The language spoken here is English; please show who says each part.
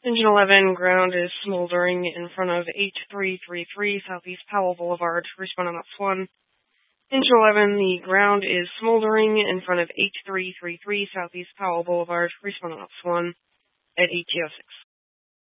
Speaker 1: Engine 11, ground is smoldering in front of H333 Southeast Powell Boulevard. Respond on ops 1. Engine 11, the ground is smoldering in front of H333 Southeast Powell Boulevard. Respond on ops 1 at ETO 6.